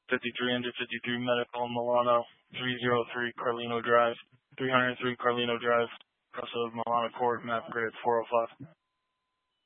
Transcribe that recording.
5353 Medical, Milano, 303 Carlino Drive, 303 Carlino Drive, Casa Milano Court, map grid 405.